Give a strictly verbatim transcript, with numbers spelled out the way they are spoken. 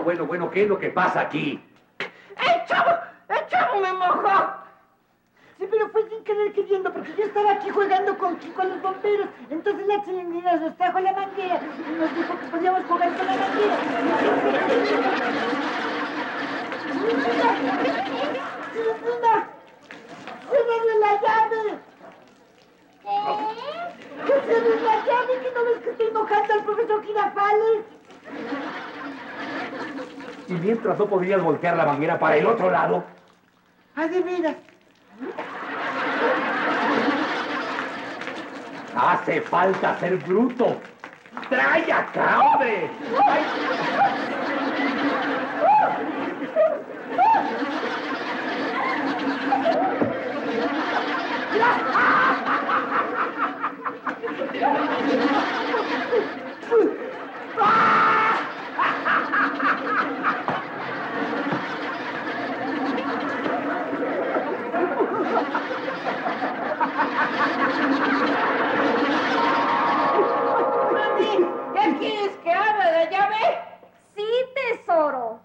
bueno, bueno, ¿qué es lo que pasa aquí? ¡El chavo! ¡El chavo me mojó! Sí, pero fue sin querer queriendo, porque yo estaba aquí jugando con, con los bomberos. Entonces la señorita nos trajo la manguera y nos dijo que podíamos jugar con la manguera. ¡Cristina! ¡Cierren la llave! ¿Qué? ¡Que cierren la llave! ¿Que no ves que estoy mojando al profesor Girafales? Y mientras no podrías voltear la manguera para el otro lado. ¡Ah, de veras! Hace falta ser bruto. ¡Trae acá, hombre! ¡Ay! Mami, ¿qué quieres que abra la llave? Sí, tesoro.